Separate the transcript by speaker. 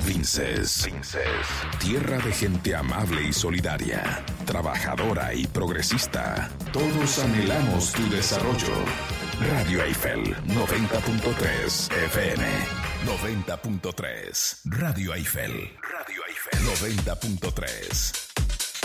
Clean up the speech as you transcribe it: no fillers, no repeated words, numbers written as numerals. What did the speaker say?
Speaker 1: Vinces. Tierra de gente amable y solidaria, trabajadora y progresista. Todos anhelamos tu desarrollo. Radio Eiffel 90.3 FM. 90.3. Radio Eiffel 90.3.